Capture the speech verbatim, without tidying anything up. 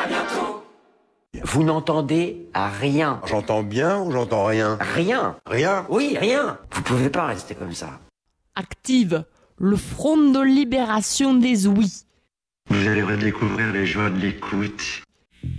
Vous n'entendez rien. J'entends bien ou j'entends rien? Rien. Rien? Oui, rien. Vous pouvez pas rester comme ça. Active le Front de libération des ouïes. Vous allez redécouvrir les joies de l'écoute